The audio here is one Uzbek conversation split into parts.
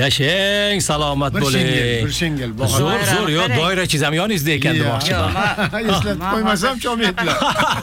Yashang, salomat bo'ling. Bir shengil. Zo'r, yo, doira chizam yoningizda ekan demoqchiman. Eslatib qo'ymasam cho'metlar.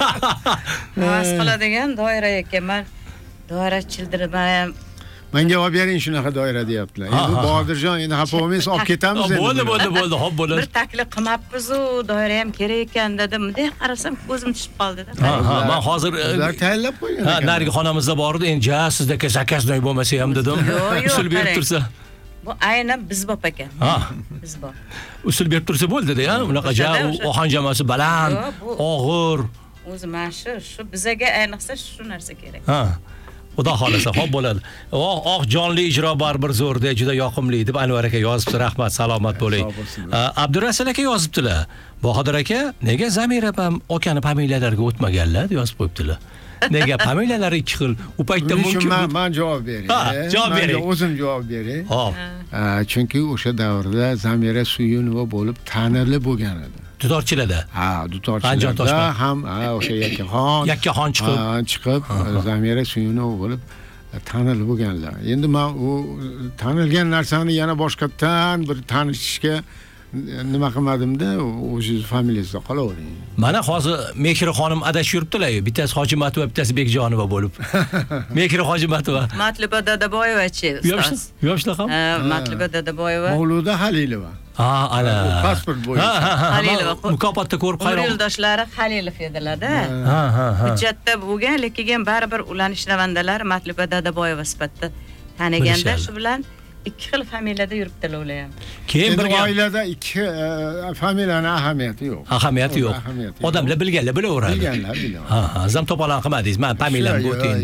Havas qiladigan doira ekanman. Doira childirib Menga olib bering shunaqa doira deyaptilar. Endi Bodirjon, endi xafa bo'lmaysiz, olib ketamiz endi. Bo'ldi, hop bo'ladi. bir taklif qilmabmiz-u, doira ham kerak ekan dedim. Bunday qarasam ko'zim tushib qoldi-da. Men hozir ular tayyorlab qo'ygan ekan. Narigi xonamizda bor edi. Endi sizdagi zakaznoy bo'lmasa ham dedim. Usul berib tursa. Bu aynan biz bop ekan. Biz bop. Usul berib tursa bo'ldi-da, unaqa ohang jamoasi baland, og'ir. O'zi mana shu bizaga ayniqsa shu narsa kerak. Xudo xolasa, xo'p bo'ladi. Oq jonli ijro baribir zo'rda, juda yoqimli deb Anvar aka yozibdi. Rahmat, salomat bo'ling. Abdurasul aka yozibdilar. Bahodir aka, nega Zamira ham okani familiyalariga o'tmaganlar deb yozib qo'yibdilar. Nega familiyalari ikki xil? U paytda mumkin. Men javob beray. Javob bering. O'zim javob beray. Chunki o'sha davrda Zamira Suyunova bo'lib tanilib bo'lgan edi. Dutorchilarda. Dutorchilarda ham o'sha Yakkaxon chiqib Zamira Suyunova bo'lib tanilib bo'lganlar. Endi men u tanilgan narsani yana boshqatdan bir tanishishga nima qilmadim-da, o'sha familiyasida qolavering. Mana hozir Mehri xonim adashib yuribdilar-ku. Bittasi Hojimatova, bittasi Bekjonova bo'lib. Mehri Hojimatova. Matluba Dadaboyeva-chi, ustoz. Yoshlar ham? Matluba Dadaboyeva. Mavluda Halilova. Ana. Pasport bo'yicha. Halilova. Mukofotda ko'rib qayron. Yo'ldoshlari Halilov edilar-da. Hujjatda bo'lgan, lekin baribir ularning ishnavandalar Matluba Dadaboyeva sifatida taniganda shu bilan ikki xil familiyada yuribdilar ular ham. Keyin bir oilada ikki familiyaning ahamiyati yo'q. Ahamiyati yo'q. Odamlar bilganlar bilaveradi. Bilganlar. Zam to'polon qilmadingiz. Men familiyam bu endi.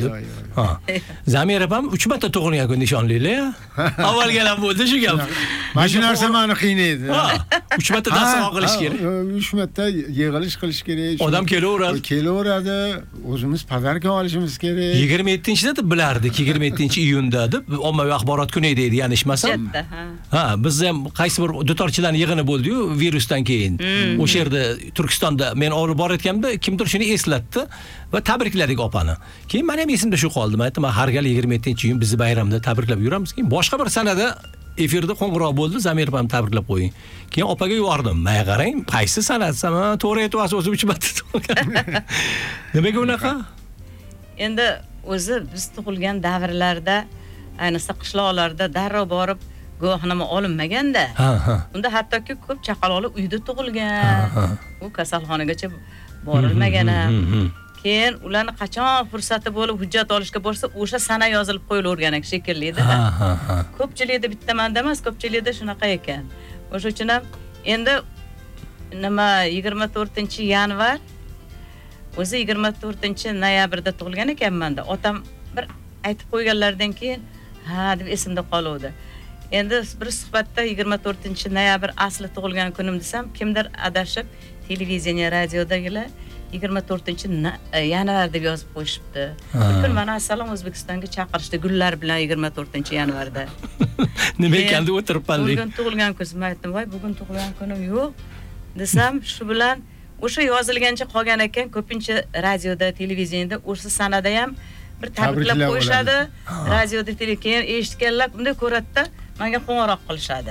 Zamira ham 3 marta tug'ilgan kun nishonlilar. Avvalgalar bo'ldi shu gap. Mana shu narsa meni qiynaydi. 3 marta dastxon qilish kerak. 3 marta yig'ilish qilish kerak. Odam kelaveradi. O'zimiz pazarga olishimiz kerak. 27-da deb bilardik, 27-iyunda deb ommaviy axborot kuni edi, yanishmasam. Biz ham qaysi bir dutorchilarning yig'ini bo'ldi-yu, virusdan keyin. O'sha yerda Turkistonda men olib borayotganimda kimdir shuni eslatdi va tabrikladik opani. Keyin men ham esimda shu qoldi. Men aytdim, har gal 27-iyun bizni bayramda tabriklab yuramiz. Keyin boshqa bir sanada efirda qo'ng'iroq bo'ldi, Zamir ham tabriklab qo'ying. Keyin opaga yubordim. Men qarang, qaysi sanatsam, to'g'ri aytyapsiz, o'zi 3 marta tug'ilgan. Nimaga unaqa? Endi o'zi biz tug'ilgan davrlarda, ayniqsa qishloqlarda darrov borib guvohnoma olinmaganda. Unda hattoki ko'p chaqaloqlar uyda tug'ilgan. U kasalxonagacha borilmagan ham. Keyin ularni qachon fursati bo'lib hujjat olishga borsa, o'sha sana yozilib qo'yilavergan shekilli edi. Ko'pchilikda bittamanda emas, ko'pchilikda shunaqa ekan. O'sha uchun ham endi nima 24-yanvar o'zi 24-noyabrda tug'ilgan ekanman-da. Otam bir aytib qo'yganlardan keyin deb esimda qoluvdi. Endi bir suhbatda 24-noyabr asli tug'ilgan kunim desam, kimdir adashib televideniya, radiodagilar 24-yanvar deb yozib qo'yishibdi. Butun mana assalom O'zbekistonga chaqirishdi gullar bilan 24-yanvarda. Nima ekan deb o'tiribman. Bugun tug'ilgan kunim, aytdim, voy bugun tug'ilgan kunim yo'q desam, shu bilan o'sha yozilgancha qolgan ekan. Ko'pincha radioda, televideniyada o'sha sanada ham bir tabriklab qo'yishadi. Radioda, keyin eshitganlar bunday ko'ratda menga qo'ng'iroq qilishadi.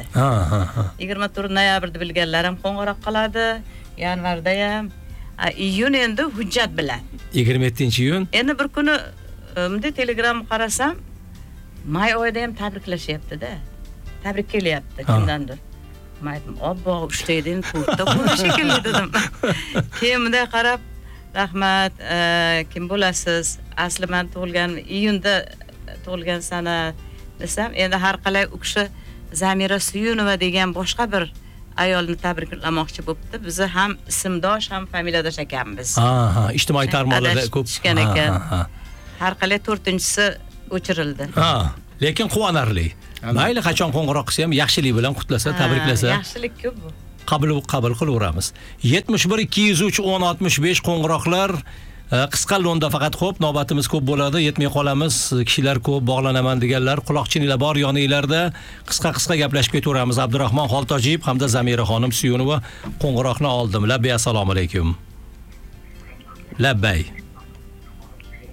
24 noyabrda bilganlar ham qo'ng'iroq qiladi, yanvarda ham. Iyun endi hujjat bilan. 27-iyun. Endi bir kuni bunday Telegram qarasam, may oyida ham tabriklashyapti-da. Tabrik kelyapti kimdandir. Men aytdim, "Obbo, 3 oydan ko'pda bo'lishi shekilli" dedim. Keyin bunday qarab, "Rahmat, kim bo'lasiz? Asli men tug'ilgan iyunda tug'ilgan sana" desam, endi har qalay u kishi Zamira Suyunova degan boshqa bir ayolni tabriklamoqchi bo'pti. Biz ham ismdosh, ham familiyadosh ekanmiz. Ijtimoiy tarmoqlarda ko'p chiqqan ekan. Har qalay 4-inchisi o'chirildi. Lekin quvonarli. Mayli qachon qo'ng'iroq qilsa ham yaxshilik bilan qutlasa, tabriklasa. Yaxshilik ko'p bu. Qabul qilaveramiz. 71 203 10 65 qo'ng'iroqlar qisqa lo'nda faqat xo'p, navbatimiz ko'p bo'ladi, yetmay qolamiz. Kishilar ko'p bog'lanaman deganlar, quloqchinlar bor yoninglarda. Qisqa gaplashib ketaveramiz. Abdurahmon Xoltojiyev hamda Zamira xonim Suyunova qo'ng'iroqni oldim. Labbay, assalomu alaykum. Labbay.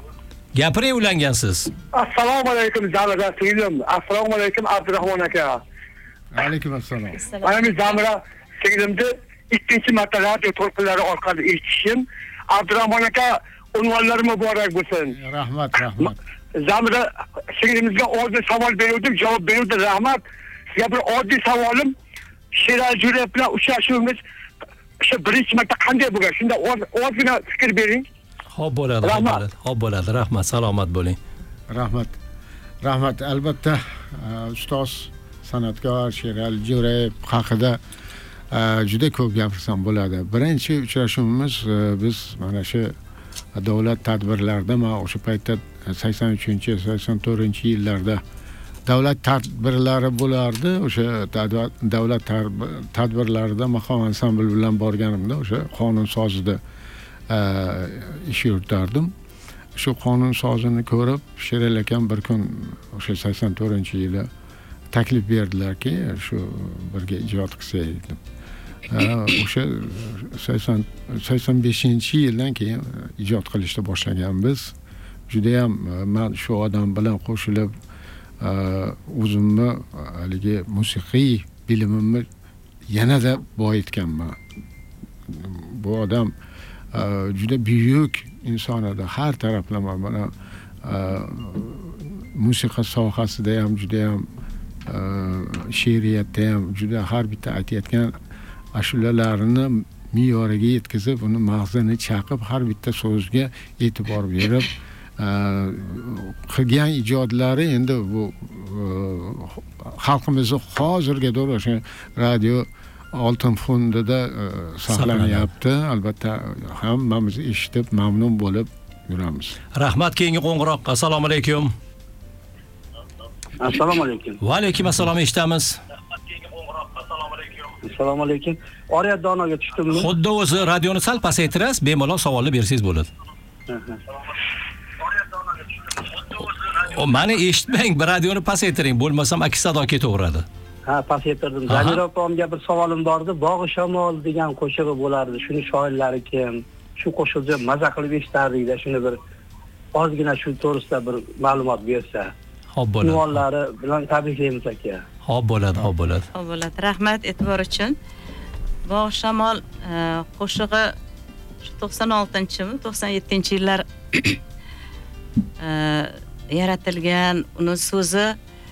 Gapiring, ulangansiz. Assalomu alaykum Zamira singlim. Assalomu alaykum Abdurahmon aka. Alaykum assalom. Mana men Zamira singlimni ikkinchi marta radio to'lqinlari orqali eshitishim. Abdurahmon aka, unvonlari muborak bo'lsin. Rahmat. Zamira singlimizga oddiy savol beruvdim, javob beruvdi. Rahmat. Sizga bir oddiy savolim, Sherali Jo'rayev bilan uchrashuvimiz o'sha birinchi marta qanday bo'lgan? Shunda ozgina fikr bering. Xo'p bo'ladi. Rahmat, salomat bo'ling. Rahmat. Albatta, ustoz san'atkor Sherali Jo'rayev haqida juda ko'p gapirsam bo'ladi. Birinchi uchrashuvimiz biz mana shu davlat tadbirlarida, men o'sha paytda 83-84-yillarda davlat tadbirlari bo'lardi. O'sha davlat tadbirlarida maqom ansambl bilan borganimda o'sha qonun sozida ish yuritardim. Shu qonun sozini ko'rib, Sherali akam bir kun o'sha 84-yili taklif berdilarki, shu birga ijod qilsak deb. O'sha 85-yildan keyin ijod qilishni boshlaganmiz. Juda ham men shu odam bilan qo'shilib o'zimni haligi musiqiy bilimimni yanada boyitganman. Bu odam juda buyuk inson edi. Har taraflama mana musiqa sohasida ham juda ham she'riyatda ham juda har bitta aytayotgan ashulalarini me'yoriga yetkazib, uni mag'zini chaqib, har bitta so'zga e'tibor berib qilgan ijodlari endi bu xalqimizni hozirga o'sha radio oltin fondida saqlanyapti. Albatta hammamiz eshitib mamnun bo'lib yuramiz. Rahmat. Keyingi qo'ng'iroq. Assalomu alaykum. Assalomu alaykum. Va alaykum assalom, eshitamiz. Assalomu alaykum. Oriyat donoga tushdimmi? Xuddi o'zi radioni sal pasaytirasiz, bemalol savolni bersangiz bo'ladi. Mani eshitmang, bir radioni pasaytiring, bo'lmasam aks sado ketaveradi. Ha, pasaytirdim. Zamira opamga bir savolim bordi. Bog'i shamol degan qo'shig'i bo'lardi. Shuni shoirlari kim? Shu qo'shiqni maza qilib eshitardik-da, shuni bir ozgina shu to'g'risida bir ma'lumot bersa. Xo'p bo'ladi. Unvonlari bilan tabriklaymiz aka. Xo'p bo'ladi. Rahmat e'tibor uchun. Bog' shamol qo'shig'i 96-mi, 97-yillar yaratilgan. Uni so'zi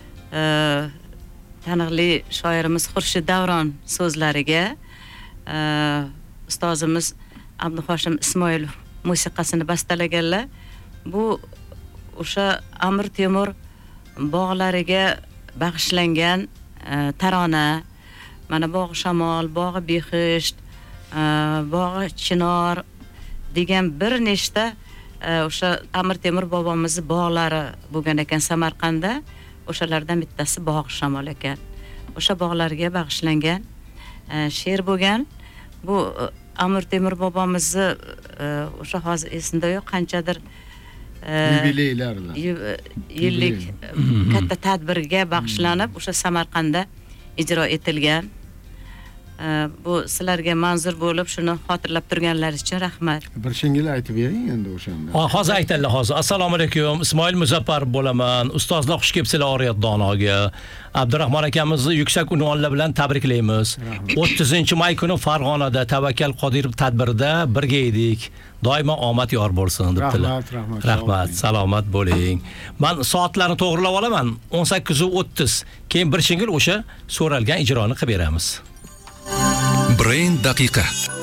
taniqli shoirimiz Xurshid Davron so'zlariga ustozimiz Abduhoshim Ismoilov musiqasini bastalaganlar. Bu o'sha Amir Temur bog'lariga bag'ishlangan tarona. Mana bog' shamol, bog' behisht, bog' chinor degan bir nechta o'sha Amir Temur bobomizni bog'lari bo'lgan ekan Samarqandda. O'shalardan bittasi bog' shamol ekan. O'sha bog'larga bag'ishlangan she'r bo'lgan. Bu Amir Temur bobomizni o'sha hozir esimda yo'q, qanchadir yubileylardan yillik katta tadbirga bag'ishlanib o'sha Samarqandda ijro etilgan. Bu sizlarga manzur bo'lib, shuni xotirlab turganlaringiz uchun rahmat. Bir shingil aytib bering endi o'shanda. Hozir aytaylar hozir. Assalomu alaykum. Ismoil Muzaffar bo'laman. Ustozlar xush kelibsizlar Oriyat donoga. Abdurahmon akamizni yuksak unvonlar bilan tabriklaymiz. 30-may kuni Farg'onada Tavakkal Qodirov tadbirida birga edik. Doimo omad yor bo'lsin debdilar. Rahmat. Salomat bo'ling. Men soatlarni to'g'rilab olaman. 18:30. Keyin bir shingil o'sha so'ralgan ijroni qilib beramiz. Brain daqiqa.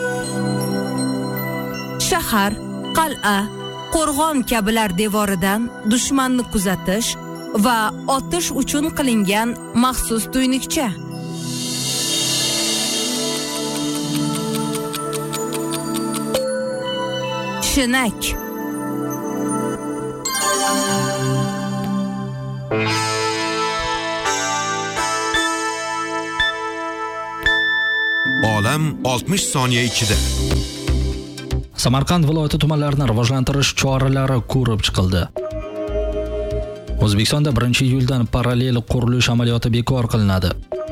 Shahar, qal'a, qo'rg'on kabilar devoridan dushmanni kuzatish va otish uchun qilingan maxsus tuynikcha. Shinak. Olam 60 soniya ichida. Samarqand viloyati tumanlarini rivojlantirish choralari ko'rib chiqildi. O'zbekistonda 1-iyuldan parallel qurilish amaliyoti bekor qilinadi.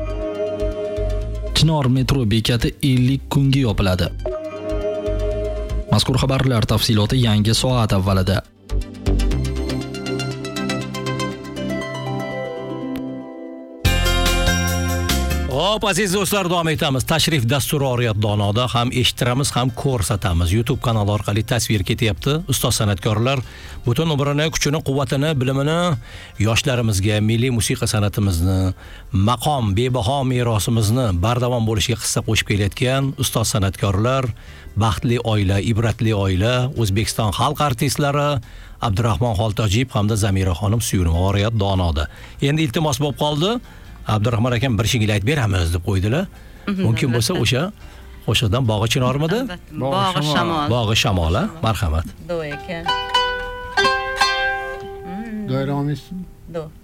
Chinor metro bekati 50 kunga yopiladi. Mazkur xabarlar tafsiloti yangi soat avvalida. Hop, aziz do'stlar, davom etamiz. Tashrif dasturi Oriyat Donoda ham eshittiramiz, ham ko'rsatamiz. YouTube kanali orqali tasvir ketyapti. Ustoz san'atkorlar butun umrini, kuchini, quvvatini, bilimini yoshlarimizga, milliy musiqa san'atimizni, maqom, bebaho merosimizni bardavom bo'lishiga hissa qo'shib kelayotgan ustoz san'atkorlar, baxtli oila, ibratli oila, O'zbekiston xalq artistlari Abdurahmon Xoltojiyev hamda Zamira xonim Suyunova Oriyat Donoda. Endi iltimos bo'lib qoldi. Abdurahmon akam bir shingil aytib beramiz deb qo'ydilar. Mumkin bo'lsa o'sha qo'shiqdan Bog'i Chinormidi? Bog'i Shamol. Bog'i Shamol, marhamat. Do ekan. Doira olmaysizmi? Do.